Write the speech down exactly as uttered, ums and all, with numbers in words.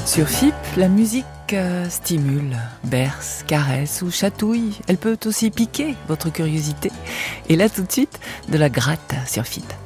Sur F I P, la musique euh, stimule, berce, caresse ou chatouille. Elle peut aussi piquer votre curiosité. Et là tout de suite, de la gratte sur F I P.